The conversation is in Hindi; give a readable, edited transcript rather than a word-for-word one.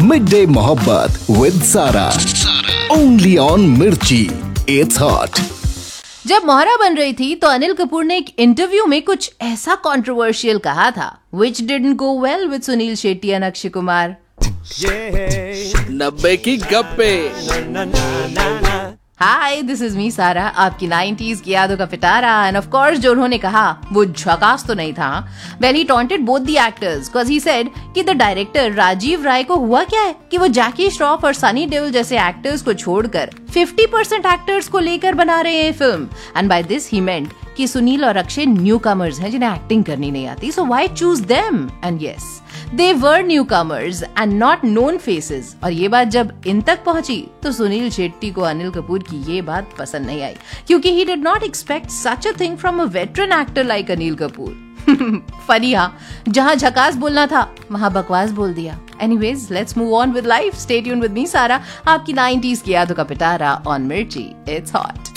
Midday Mohabbat with Sara. Only on Mirchi. It's hot. जब मोहरा बन रही थी तो अनिल कपूर ने एक इंटरव्यू में कुछ ऐसा कंट्रोवर्शियल कहा था which didn't go well with Sunil Shetty and Akshay Kumar. 90 की गप्पे. हाय, दिस इज मी सारा, आपकी 90s की यादों का पिटारा. एंड ऑफ कोर्स जो उन्होंने कहा वो झकास तो नहीं था. Well, he taunted both the actors because he said कि द डायरेक्टर राजीव राय को हुआ क्या है कि वो जैकी श्रॉफ और सनी देओल जैसे एक्टर्स को छोड़कर 50% एक्टर्स को लेकर बना रहे हैं film. And by this he मेंट कि सुनील और अक्षय न्यू कमर्स हैं जिन्हें एक्टिंग करनी नहीं आती, so why choose them. And yes, they were newcomers and not known faces. और ये बात जब इन तक पहुंची तो सुनील शेट्टी को अनिल कपूर की ये बात पसंद नहीं आई क्योंकि he did not expect such a thing from a veteran actor like Anil Kapoor. Funny हाँ, जहां झकास बोलना था वहां बकवास बोल दिया. Anyways, let's move on with life. Stay tuned with me, Sara, आपकी 90s की यादों का पिटारा on Mirchi. It's hot.